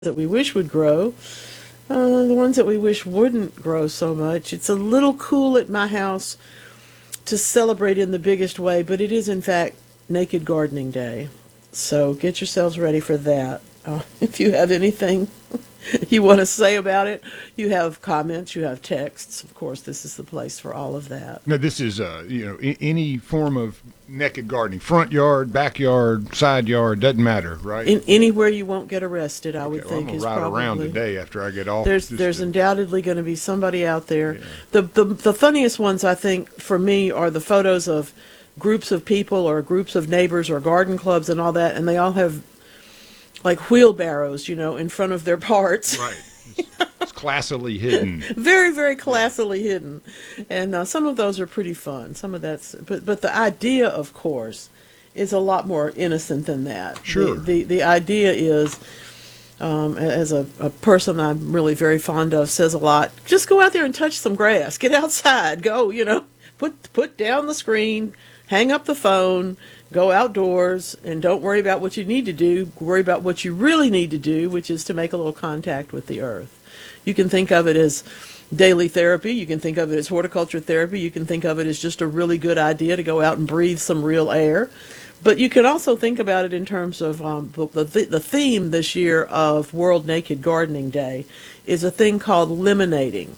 that we wish would grow, the ones that we wish wouldn't grow so much. It's a little cool at my house to celebrate in the biggest way, but it is in fact Naked Gardening Day. So get yourselves ready for that. If you have anything you want to say about it, you have comments, you have texts. Of course, this is the place for all of that. Now, this is, any form of naked gardening, front yard, backyard, side yard, doesn't matter, right? In anywhere you won't get arrested, I would Okay, well, think I'm is gonna ride around probably. today after I get off. There's undoubtedly going to be somebody out there. Yeah. The funniest ones, I think, for me are the photos of groups of people or groups of neighbors or garden clubs and all that, and they all have like wheelbarrows, in front of their parts. Right. It's classily hidden. Very, very classily hidden. And some of those are pretty fun. Some of that's, but the idea, of course, is a lot more innocent than that. Sure. The idea is, as a person I'm really very fond of says a lot, just go out there and touch some grass. Get outside. Go, put down the screen, hang up the phone, go outdoors, and don't worry about what you need to do. Worry about what you really need to do, which is to make a little contact with the earth. You can think of it as daily therapy. You can think of it as horticulture therapy. You can think of it as just a really good idea to go out and breathe some real air. But you can also think about it in terms of the theme this year of World Naked Gardening Day is a thing called liminating.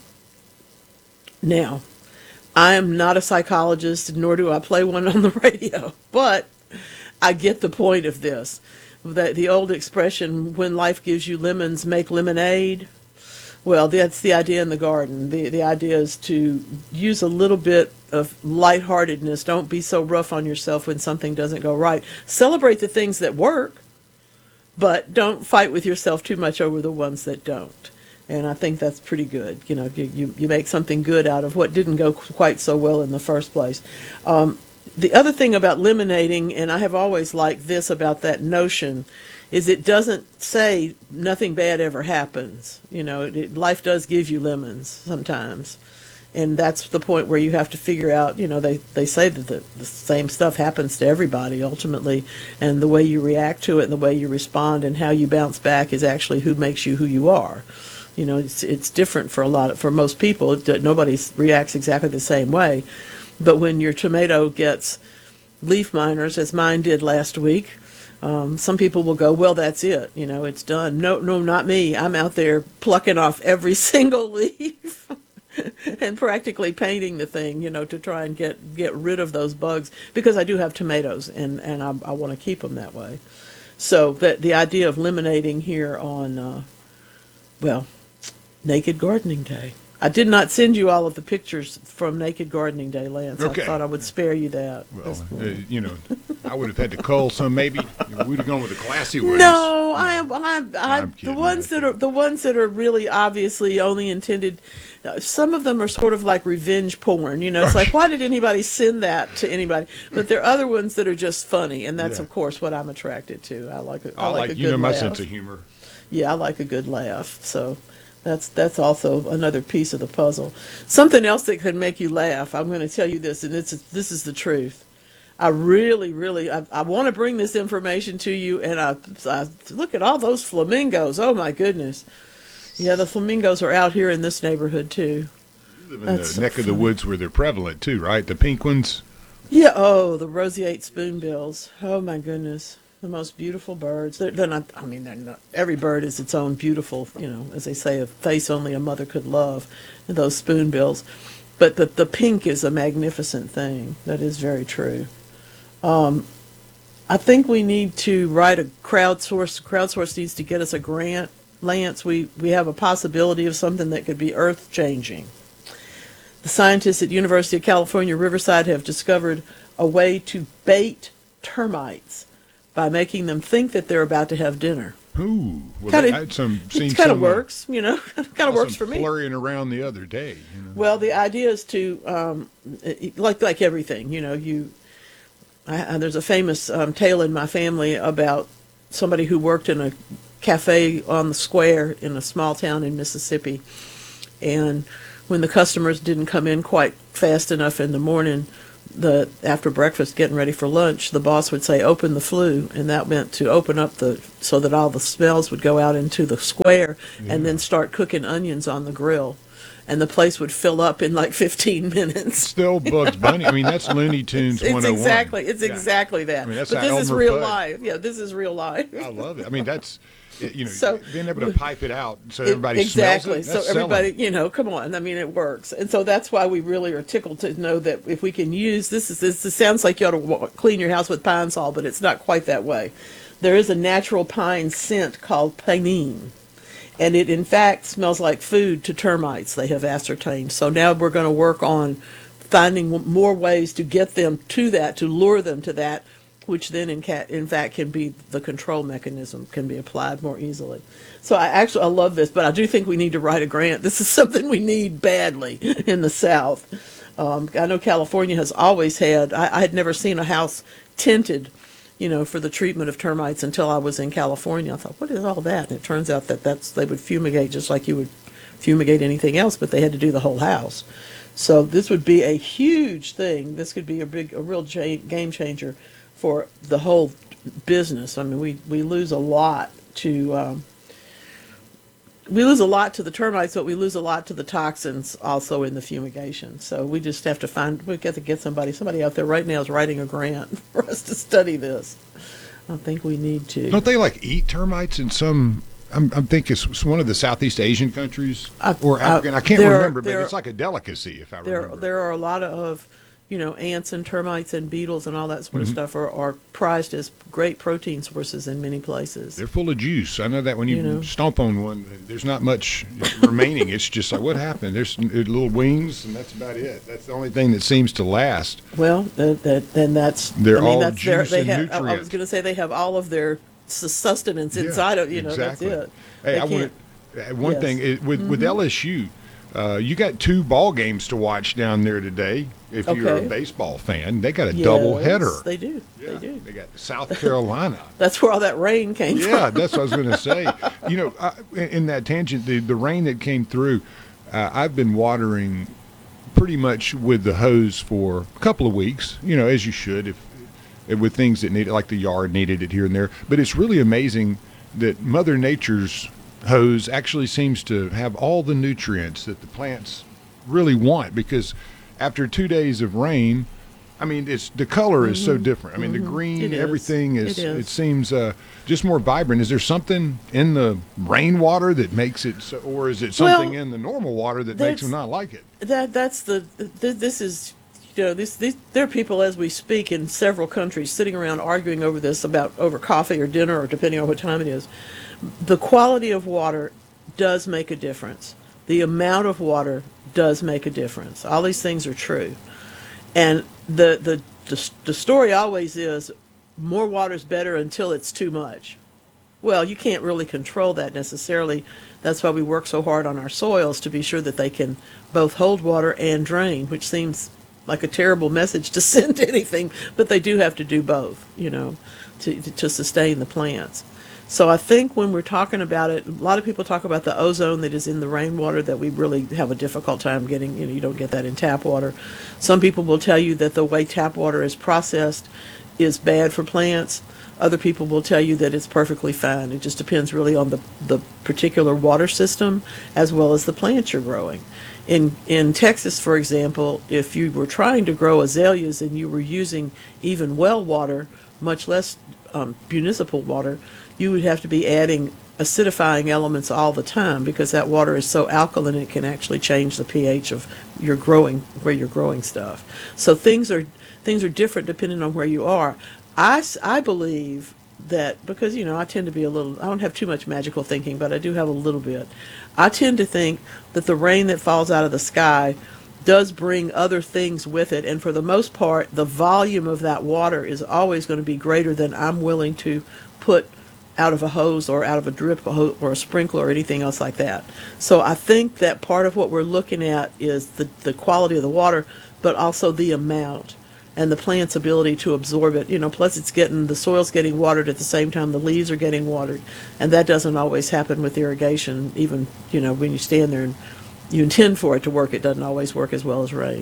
Now, I am not a psychologist, nor do I play one on the radio, but I get the point of this. The old expression, when life gives you lemons, make lemonade. Well, that's the idea in the garden. The idea is to use a little bit of lightheartedness. Don't be so rough on yourself when something doesn't go right. Celebrate the things that work, but don't fight with yourself too much over the ones that don't. And I think that's pretty good. You make something good out of what didn't go quite so well in the first place. The other thing about liminating, and I have always liked this about that notion, is it doesn't say nothing bad ever happens. Life does give you lemons sometimes. And that's the point where you have to figure out, they say that the same stuff happens to everybody ultimately, and the way you react to it and the way you respond and how you bounce back is actually who makes you who you are. It's different for most people. Nobody reacts exactly the same way. But when your tomato gets leaf miners, as mine did last week, some people will go, well, that's it. It's done. No, not me. I'm out there plucking off every single leaf and practically painting the thing, to try and get rid of those bugs, because I do have tomatoes and I want to keep them that way. So the idea of liminating here on, Naked Gardening Day. I did not send you all of the pictures from Naked Gardening Day, Lance. Okay. I thought I would spare you that. Well, I would have had to cull some maybe. We'd have gone with the classy ones. No, I'm the kidding. ones that are really obviously only intended. Some of them are sort of like revenge porn. It's like, why did anybody send that to anybody? But there are other ones that are just funny, and that's Yeah. of course what I'm attracted to. I like a I good my laugh. sense of humor. Yeah, I like a good laugh. So that's also another piece of the puzzle. Something else that can make you laugh. I'm going to tell you this, and this is the truth. I really, really, I want to bring this information to you, and I look at all those flamingos. Oh my goodness. Yeah, the flamingos are out here in this neighborhood too. You live in That's the so neck of the funny. woods where they're prevalent too, right? The pink ones. Yeah, oh, the roseate spoonbills. Oh my goodness. The most beautiful birds. They're not, they're not, every bird is its own beautiful, as they say, a face only a mother could love, those spoonbills. But the pink is a magnificent thing. That is very true. I think we need to write a crowdsource. Crowdsource needs to get us a grant, Lance. We have a possibility of something that could be earth-changing. The scientists at University of California, Riverside have discovered a way to bait termites by making them think that they're about to have dinner. Ooh, well, Kinda- I had seen It kind of some, works, kind of works for some me. flurrying around the other day. Well, the idea is to, like everything, there's a famous tale in my family about somebody who worked in a cafe on the square in a small town in Mississippi, and when the customers didn't come in quite fast enough in the morning, after breakfast, getting ready for lunch, the boss would say, "Open the flue," and that meant to open up so that all the smells would go out into the square, and then start cooking onions on the grill, and the place would fill up in like 15 minutes. Still Bugs Bunny. I mean, that's Looney Tunes It's 101. exactly that. I mean, that's But how this is Elmer real Fudd. life. Yeah, this is real life. I love it. I mean, that's, So- being able to pipe it out so everybody smells it. So That's everybody, selling. come on. I mean, it works, and so that's why we really are tickled to know that if we can use this. This sounds like you ought to clean your house with pine sol, but it's not quite that way. There is a natural pine scent called pinene, and it in fact smells like food to termites. They have ascertained. So now we're going to work on finding more ways to get them to that, to lure them to that, which then in fact can be the control mechanism, can be applied more easily. So I love this, but I do think we need to write a grant. This is something we need badly in the South. I know California has always had, I had never seen a house tinted, for the treatment of termites until I was in California. I thought, what is all that? And it turns out that they would fumigate just like you would fumigate anything else, but they had to do the whole house. So this would be a huge thing. This could be a real game changer for the whole business. I mean, we lose a lot to the termites, but we lose a lot to the toxins also in the fumigation. So we just have to we've got to get somebody out there right now is writing a grant for us to study this. I think we need to. Don't they eat termites in some? I'm thinking it's one of the Southeast Asian countries or African. I can't remember, but it's like a delicacy if I remember. There are a lot of ants and termites and beetles and all that sort of stuff are prized as great protein sources in many places. They're full of juice. I know that when you stomp on one, there's not much remaining. It's just like, what happened? There's little wings, and that's about it. That's the only thing that seems to last. Well, then that's juice and I nutrients. was going to say they have all of their sustenance inside of exactly. That's it. Hey, I want one thing with LSU. You got 2 ball games to watch down there today. If you're a baseball fan, they got a double header. They do. Yeah, They do. They got South Carolina. That's where all that rain came from. Yeah, that's what I was going to say. In that tangent, the rain that came through, I've been watering pretty much with the hose for a couple of weeks. As you should, if with things that need it, like the yard needed it here and there. But it's really amazing that Mother Nature's hose actually seems to have all the nutrients that the plants really want, because after 2 days of rain, I mean, the color is so different. I mean, the green, everything is. It seems just more vibrant. Is there something in the rainwater that makes it, or is it something in the normal water that makes them not like it? This is. There are people as we speak in several countries sitting around arguing over this over coffee or dinner or depending on what time it is. The quality of water does make a difference. The amount of water does make a difference. All these things are true. And the story always is more water is better until it's too much. Well, you can't really control that necessarily. That's why we work so hard on our soils to be sure that they can both hold water and drain, which seems like a terrible message to send to anything, but they do have to do both, to sustain the plants. So I think when we're talking about it, a lot of people talk about the ozone that is in the rainwater that we really have a difficult time getting. You don't get that in tap water. Some people will tell you that the way tap water is processed is bad for plants. Other people will tell you that it's perfectly fine. It just depends really on the particular water system as well as the plants you're growing. In Texas, for example, if you were trying to grow azaleas and you were using even well water, much less municipal water, you would have to be adding acidifying elements all the time because that water is so alkaline it can actually change the pH of where you're growing stuff. So things are different depending on where you are. I believe that because I tend to be I don't have too much magical thinking, but I do have a little bit. I tend to think that the rain that falls out of the sky does bring other things with it, and for the most part, the volume of that water is always going to be greater than I'm willing to put out of a hose or out of a drip or a sprinkler or anything else like that. So I think that part of what we're looking at is the quality of the water, but also the amount and the plant's ability to absorb it. Plus the soil's getting watered at the same time the leaves are getting watered, and that doesn't always happen with irrigation. Even when you stand there and you intend for it to work, it doesn't always work as well as rain.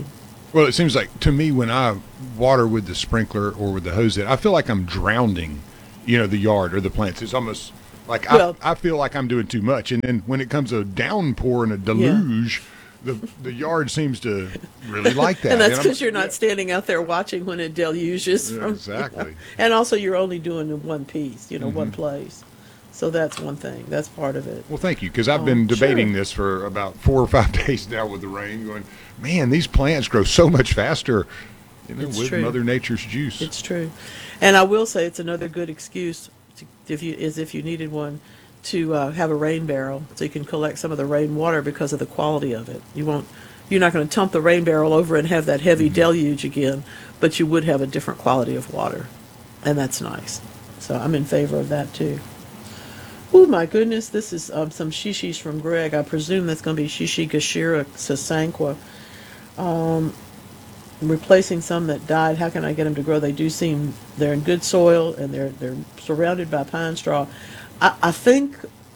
Well, it seems like to me when I water with the sprinkler or with the hose, I feel like I'm drowning, the yard or the plants. It's almost like Well, I feel like I'm doing too much. And then when it comes a downpour and a deluge, the yard seems to really like that. and that's I'm- because you're not standing out there watching when it deluges. Yeah, exactly. And also, you're only doing in one piece, Mm-hmm. one place. So that's one thing. That's part of it. Well, thank you, because I've been debating sure. this for about 4 or 5 days now with the rain, going, man, these plants grow so much faster, It's with true. Mother Nature's juice. It's true. And I will say it's another good excuse, if you needed one, to have a rain barrel so you can collect some of the rainwater because of the quality of it. You're not going to dump the rain barrel over and have that heavy deluge again, but you would have a different quality of water. And that's nice. So I'm in favor of that too. Oh my goodness, this is some shishis from Greg. I presume that's going to be Shishi Gashira Sasanqua. Replacing some that died. How can I get them to grow? They do seem they're in good soil and they're surrounded by pine straw. I think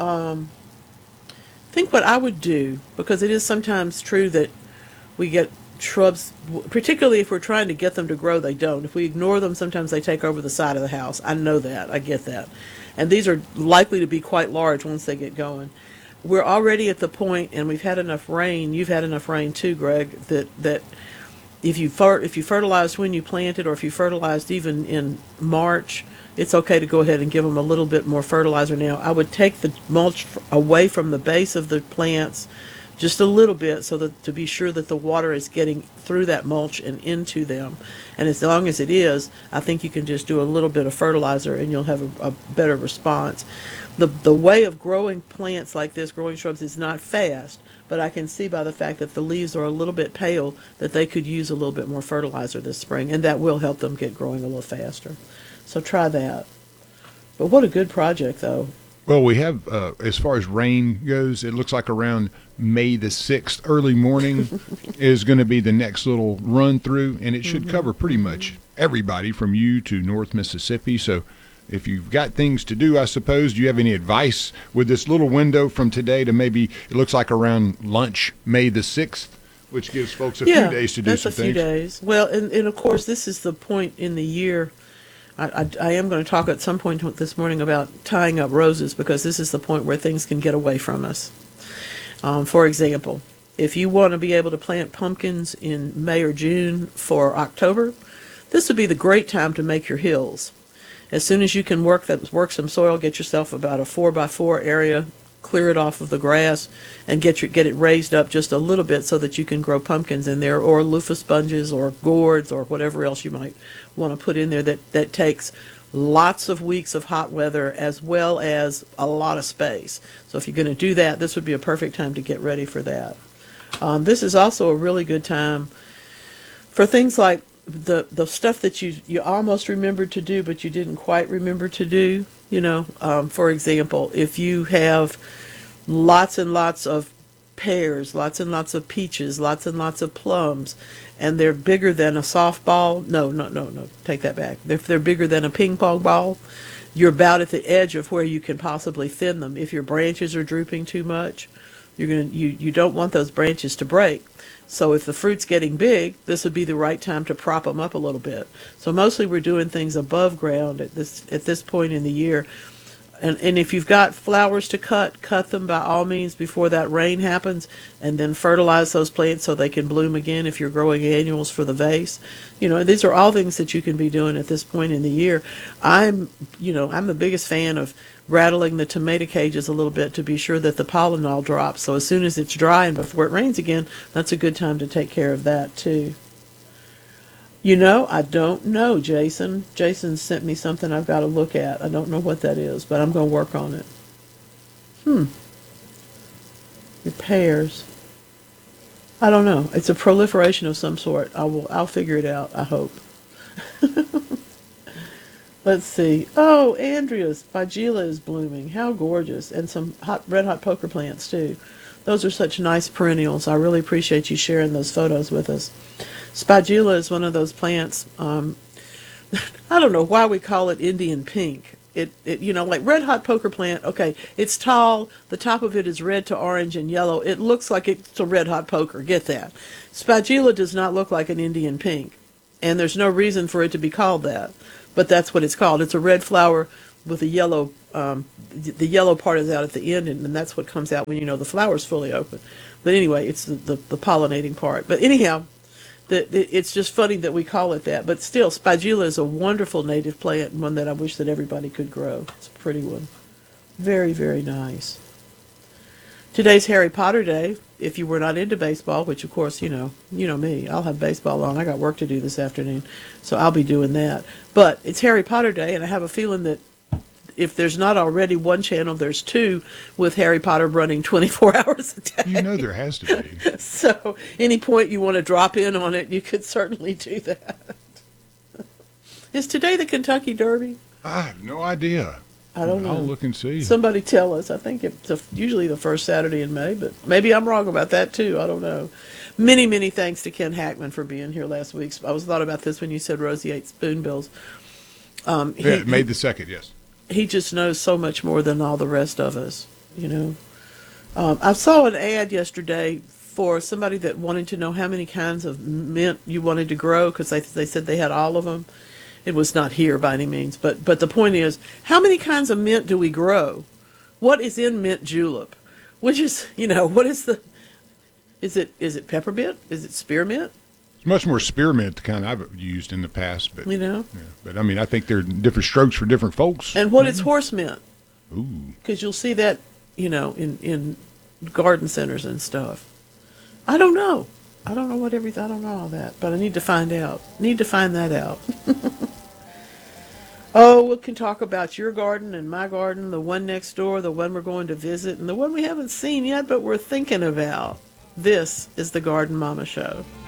what I would do, because it is sometimes true that we get shrubs, particularly if we're trying to get them to grow, they don't. If we ignore them, sometimes they take over the side of the house. I know that. I get that. And these are likely to be quite large once they get going. We're already at the point, and we've had enough rain. You've had enough rain too, Greg, that if you fertilized when you planted, or if you fertilized even in March, it's okay to go ahead and give them a little bit more fertilizer now. I would take the mulch away from the base of the plants just a little bit, so that to be sure that the water is getting through that mulch and into them. And as long as it is, I think you can just do a little bit of fertilizer and you'll have a better response. The way of growing plants like this, growing shrubs, is not fast, but I can see by the fact that the leaves are a little bit pale that they could use a little bit more fertilizer this spring, and that will help them get growing a little faster. So try that. But what a good project, though. Well, we have, as far as rain goes, it looks like around May the 6th, early morning, is going to be the next little run through, and it should cover pretty much everybody from you to North Mississippi. So if you've got things to do, I suppose, do you have any advice with this little window from today to maybe, it looks like around lunch, May the 6th, which gives folks a few days to do some that's a few things? days. Well, and of course, this is the point in the year. I am going to talk at some point this morning about tying up roses, because this is the point where things can get away from us. For example, if you want to be able to plant pumpkins in May or June for October, this would be the great time to make your hills. As soon as you can work some soil, get yourself about a 4x4 area, clear it off of the grass, and get it raised up just a little bit so that you can grow pumpkins in there, or loofah sponges, or gourds, or whatever else you might want to put in there that takes lots of weeks of hot weather as well as a lot of space. So if you're going to do that, this would be a perfect time to get ready for that. This is also a really good time for things like the stuff that you almost remembered to do but you didn't quite remember to do. For example, if you have lots and lots of pears, lots and lots of peaches, lots and lots of plums, and they're bigger than a softball. No, take that back. If they're bigger than a ping pong ball, you're about at the edge of where you can possibly thin them. If your branches are drooping too much, you don't want those branches to break. So if the fruit's getting big, this would be the right time to prop them up a little bit. So mostly we're doing things above ground at this point in the year. And if you've got flowers to cut them by all means before that rain happens, and then fertilize those plants so they can bloom again if you're growing annuals for the vase. These are all things that you can be doing at this point in the year. I'm the biggest fan of rattling the tomato cages a little bit to be sure that the pollen all drops. So as soon as it's dry and before it rains again, that's a good time to take care of that too. I don't know, Jason. Jason sent me something I've got to look at. I don't know what that is, but I'm going to work on it. Your pears. I don't know. It's a proliferation of some sort. I'll figure it out, I hope. Let's see. Oh, Andrea's Figela is blooming. How gorgeous. And some red hot poker plants too. Those are such nice perennials. I really appreciate you sharing those photos with us. Spigula is one of those plants. I don't know why we call it Indian pink. you know, like red hot poker plant. Okay, it's tall. The top of it is red to orange and yellow. It looks like it's a red hot poker. Get that? Spigula does not look like an Indian pink, and there's no reason for it to be called that, but that's what it's called. It's a red flower with a yellow. The yellow part is out at the end, and that's what comes out when you know the flower's fully open. But anyway, it's the pollinating part. But anyhow, it's just funny that we call it that. But still, Spigula is a wonderful native plant and one that I wish that everybody could grow. It's a pretty one. Very, very nice. Today's Harry Potter Day. If you were not into baseball, which of course, you know me, I'll have baseball on. I got work to do this afternoon, so I'll be doing that. But it's Harry Potter Day, and I have a feeling that if there's not already one channel, there's two with Harry Potter running 24 hours a day. You know there has to be. So any point you want to drop in on it, you could certainly do that. Is today the Kentucky Derby? I have no idea. I don't know. I'll look and see. Somebody tell us. I think it's usually the first Saturday in May, but maybe I'm wrong about that too. I don't know. Many, many thanks to Ken Hackman for being here last week. I was thought about this when you said Rosie ate spoonbills. Yeah, May the 2nd, yes. He just knows so much more than all the rest of us, you know. I saw an ad yesterday for somebody that wanted to know how many kinds of mint you wanted to grow, because they said they had all of them. It was not here by any means, but the point is, how many kinds of mint do we grow? What is in mint julep? Which is, you know, what is the, is it peppermint? Is it spearmint? It's much more spearmint, the kind I've used in the past, but You know? yeah, but I mean, I think there are different strokes for different folks. And what is horse mint? Ooh, Because you'll see that, you know, in garden centers and stuff. I don't know. I don't know I don't know all that, but I need to find out. Need to find that out. Oh, we can talk about your garden and my garden, the one next door, the one we're going to visit, and the one we haven't seen yet, but we're thinking about. This is the Garden Mama Show.